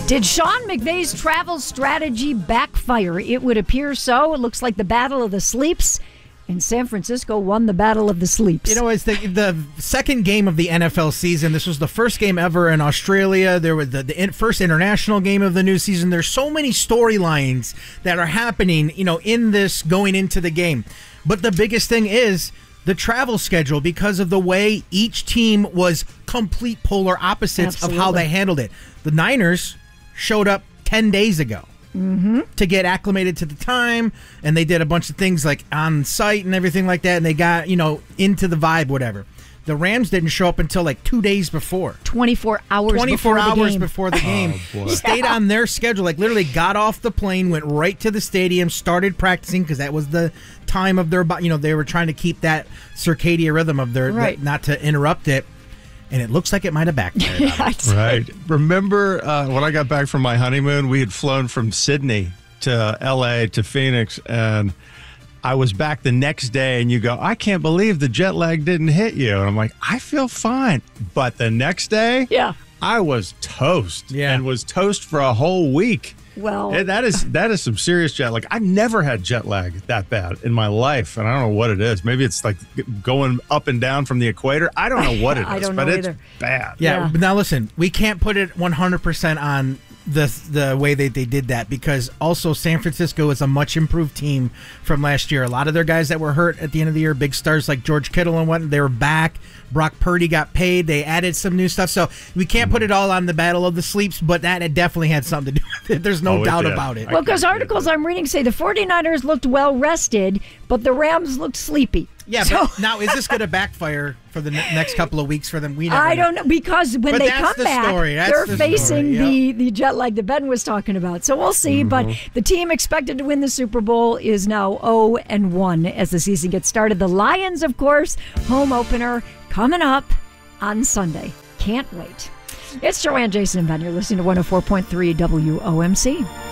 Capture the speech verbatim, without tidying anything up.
Did Sean McVay's travel strategy backfire? It would appear so. It looks like the Battle of the Sleeps, and San Francisco won the Battle of the Sleeps. You know, it's the, the second game of the N F L season. This was the first game ever in Australia. There was the, the in, first international game of the new season. There's so many storylines that are happening, you know, in this going into the game. But the biggest thing is the travel schedule, because of the way each team was complete polar opposites Absolutely. of how they handled it. The Niners showed up ten days ago. Mm-hmm. To get acclimated to the time, and they did a bunch of things like on site and everything like that, and they got, you know, into the vibe, whatever. The Rams didn't show up until like two days before. twenty-four hours twenty-four before hours the game. before the game. Oh, boy. Stayed on their schedule, like literally got off the plane, went right to the stadium, started practicing because that was the time of their, you know, they were trying to keep that circadian rhythm of their, Right. the, not to interrupt it. And it looks like it might have backfired. Yeah, it's- Right. Remember uh, when I got back from my honeymoon, we had flown from Sydney to L A to Phoenix, and I was back the next day, and you go, I can't believe the jet lag didn't hit you. And I'm like, I feel fine. But the next day, Yeah. I was toast. Yeah. And was toast for a whole week. Well, Yeah, that is that is some serious jet lag. I've never had jet lag that bad in my life, and I don't know what it is. Maybe it's like going up and down from the equator. I don't know what it is, I don't but know it's either. bad. Yeah, Yeah. but now listen, we can't put it one hundred percent on the the way they, they did that, because also San Francisco is a much improved team from last year. A lot of their guys that were hurt at the end of the year, big stars like George Kittle and what, they were back. Brock Purdy got paid. They added some new stuff. So we can't put it all on the Battle of the Sleeps, but that it definitely had something to do with it. There's no Oh, it doubt did. about it. I well, because can't articles get it. I'm reading say the 49ers looked well rested, but the Rams looked sleepy. Yeah, So- but now is this going to backfire for the ne- next couple of weeks for them? We never I don't know, because when But they that's come the back, story. That's they're the story, facing yep. the, the jet lag that Ben was talking about. So we'll see. But Mm-hmm. the team expected to win the Super Bowl is now oh and one as the season gets started. The Lions, of course, home opener coming up on Sunday. Can't wait. It's Joanne, Jason, and Ben. You're listening to one oh four point three W O M C.